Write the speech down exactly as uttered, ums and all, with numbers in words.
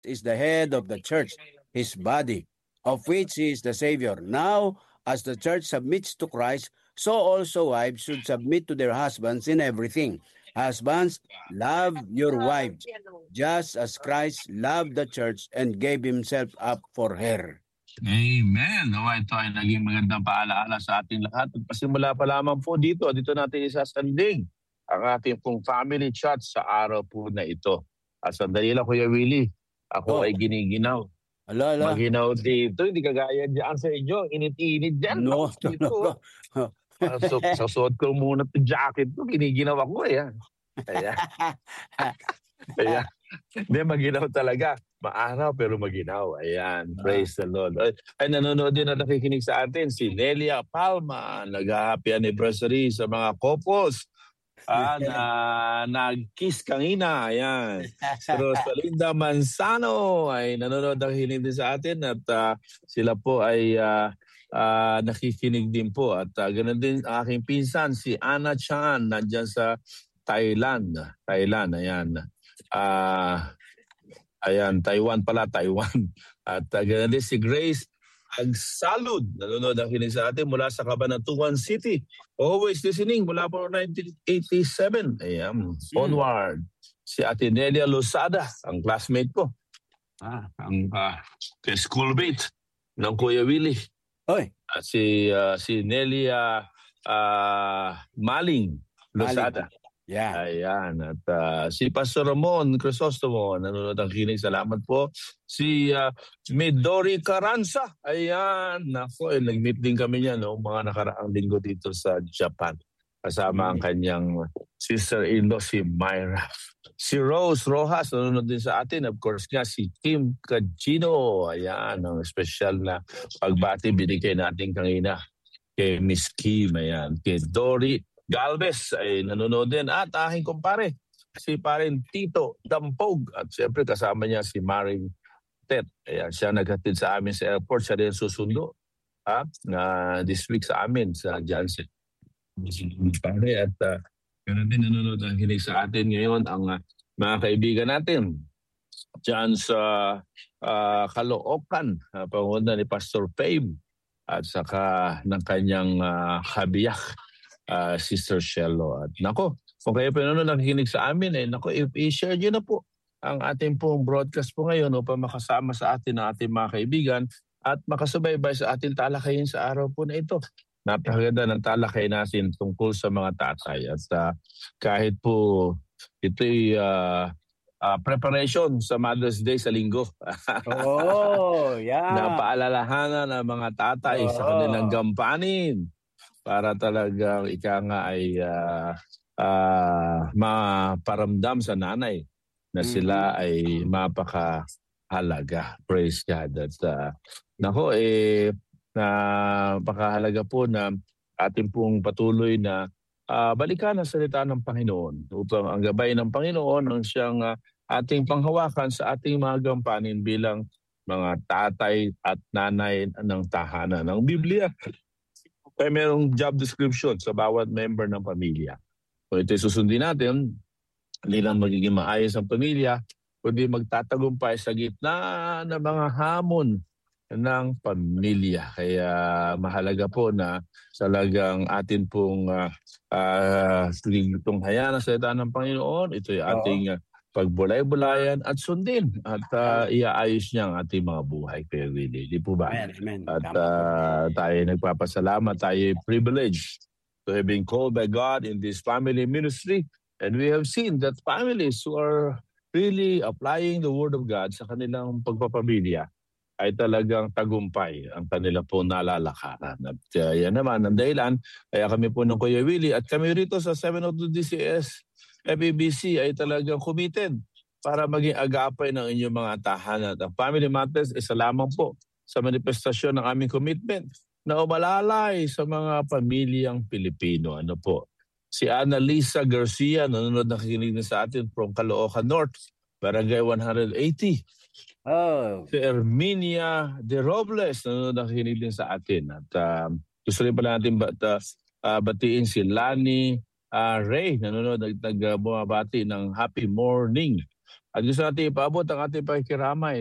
is the head of the church, his body, of which he is the Savior. Now, as the church submits to Christ, so also wives should submit to their husbands in everything. Husbands, love your wives, just as Christ loved the church and gave himself up for her. Amen. O, ito ay naging magandang paalaala sa ating lahat. At pasimula pa lamang po dito, dito natin isasandig ang ating pong family chat sa araw po na ito. At sandali lang, Kuya Willie, ako Oh. ay giniginaw. Ala, ala. Maginaw dito, hindi kagaya dyan sa inyo. Init-init dyan. No, Tapos dito, no, no. So, sa suot ko muna itong jacket ko, giniginaw ako eh. Ayan. Ayan. Hindi, maginaw talaga. Maaraw pero maginaw. Ayan. Praise the Lord. Ay, ay, nanonood din at nakikinig sa atin si Nelia Palma. Nag-happy anniversary sa mga couples. Ah, na nag-kiss kanina. Ayan. Si Rosalinda Manzano ay nanonood at hiling din sa atin at uh, sila po ay uh, uh, nakikinig din po. At uh, ganoon din ang aking pinsan, si Anna Chan, nandyan sa Thailand. Thailand, ayan. Ah... Uh, Ayan, Taiwan pala, Taiwan. At uh, ganun din si Grace Agsalud. Nanonood ang kinig sa atin mula sa Cabanatuan City. Always listening mula po nineteen eighty-seven. Ayan, mm. Onward. Si Ate Nelia Losada, ang classmate ko. Ah, ang uh, schoolmate ng Kuya Willie. Oy. At si, uh, si Nelia uh, Maling Losada. Maling. Yeah. Ayan. At uh, si Pastor Ramon Crisostomo, nanonood ang kinig. Salamat po. Si uh, Midori Carranza. Ayan. Nako, eh, nag-meet din kami niya no, mga nakaraang linggo dito sa Japan. Kasama ang kanyang sister-in-law, si Myra. Si Rose Rojas, nanonood din sa atin. Of course nga, si Kim Cagino. Ayan, ang special na pagbati binigay natin kanina kay Miss Kim. Ayan. Kay Dory Galvez ay nanonood din. At aking kumpare, si parin Tito Dampog. At siyempre kasama niya si Maring Tet. Ayan, siya naghatid sa amin sa airport. Siya din susundo ha, na this week sa amin sa Jansen. Pare, at uh, ganoon din nanonood ang hinig sa atin ngayon ang uh, mga kaibigan natin dyan sa uh, Caloocan, uh, panguna ni Pastor Fame at saka ng kanyang uh, kabiyak. Uh, Sister Shello. At nako, kung kayo pa nanonood nakikinig sa amin, eh, nako, i-share nyo na po ang ating pong broadcast po ngayon upang makasama sa atin ang ating mga kaibigan at makasubaybay sa ating talakayin sa araw po na ito. Napakaganda ng talakay natin tungkol sa mga tatay. At uh, kahit po ito'y uh, uh, preparation sa Mother's Day sa linggo. Oh, yeah. Napaalalahanan ng mga tatay oh. sa kanilang gampanin. Para talagang ika nga ay uh, uh, maparamdam sa nanay na sila mm-hmm. ay mapakahalaga. Praise God. At uh, nako, eh, napakahalaga po na ating pong patuloy na uh, balikan ang salita ng Panginoon upang ang gabay ng Panginoon ang siyang uh, ating panghawakan sa ating mga gampanin bilang mga tatay at nanay ng tahanan ng Biblia. Kaya mayroong job description sa bawat member ng pamilya. So ito'y susundin natin, hindi lang magiging maayos ang pamilya, kundi magtatagumpay sa gitna ng mga hamon ng pamilya. Kaya mahalaga po na talagang atin pong uh, uh, tunghayaan ang salita ng Panginoon. Ito'y ating uh, pagbulay-bulayan at sundin at uh, iaayos niya ang ating mga buhay. Kaya really, di po ba? Amen, amen. At uh, tayo nagpapasalamat, tayo privileged to have been called by God in this family ministry. And we have seen that families who are really applying the Word of God sa kanilang pagpapamilya ay talagang tagumpay ang kanilang po nalalakaran. At uh, yan naman ang dahilan, kaya kami po ng Kuya Willie at kami rito sa seven oh two D C S F E B C ay talagang committed para maging agapay ng inyong mga tahanan. Ang Family Matters ay isa lamang po sa manifestasyon ng aming commitment na umalalay sa mga pamilyang Pilipino. Ano po? Si Annalisa Garcia, nanonood nakikinig na sa atin from Caloocan North, Barangay one eighty. Oh. Si Erminia De Robles, nanonood nakikinig din sa atin. At uh, gusto rin pala natin bat, uh, uh, batiin si Lani Uh, Ray, nanonood, nag-bumabati ng happy morning At gusto natin ipaabot ang ating pakikiramay